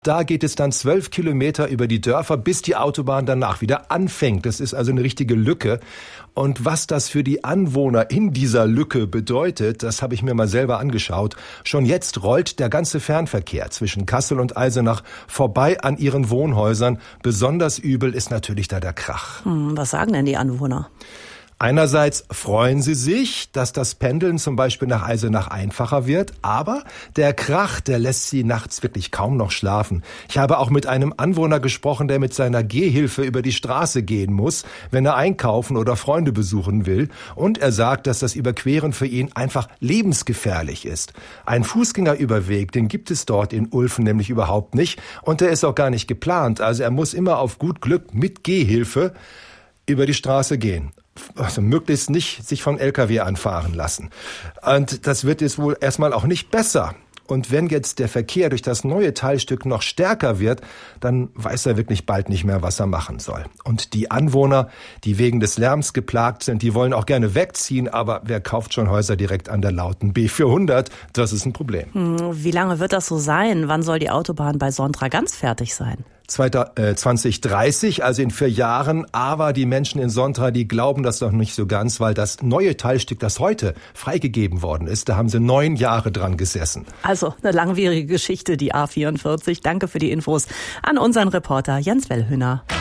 Da geht es dann 12 Kilometer über die Dörfer, bis die Autobahn danach wieder anfängt. Das ist also eine richtige Lücke. Und was das für die Anwohner in dieser Lücke bedeutet, das habe ich mir mal selber angeschaut. Schon jetzt rollt der ganze Fernverkehr zwischen Kassel und Eisenach vorbei an ihren Wohnhäusern. Besonders übel ist natürlich da der Krach. Was sagen denn die Anwohner? Einerseits freuen sie sich, dass das Pendeln zum Beispiel nach Eisenach einfacher wird, aber der Krach, der lässt sie nachts wirklich kaum noch schlafen. Ich habe auch mit einem Anwohner gesprochen, der mit seiner Gehhilfe über die Straße gehen muss, wenn er einkaufen oder Freunde besuchen will. Und er sagt, dass das Überqueren für ihn einfach lebensgefährlich ist. Ein Fußgängerüberweg, den gibt es dort in Ulfen nämlich überhaupt nicht. Und der ist auch gar nicht geplant. Also er muss immer auf gut Glück mit Gehhilfe über die Straße gehen. Also möglichst nicht sich vom LKW anfahren lassen. Und das wird jetzt wohl erstmal auch nicht besser. Und wenn jetzt der Verkehr durch das neue Teilstück noch stärker wird, dann weiß er wirklich bald nicht mehr, was er machen soll. Und die Anwohner, die wegen des Lärms geplagt sind, die wollen auch gerne wegziehen, aber wer kauft schon Häuser direkt an der lauten B400? Das ist ein Problem. Wie lange wird das so sein? Wann soll die Autobahn bei Sontra ganz fertig sein? 2030, also in 4 Jahren. Aber die Menschen in Sontra, die glauben das doch nicht so ganz, weil das neue Teilstück, das heute freigegeben worden ist, da haben sie 9 Jahre dran gesessen. Also eine langwierige Geschichte, die A44. Danke für die Infos an unseren Reporter Jens Wellhöhner.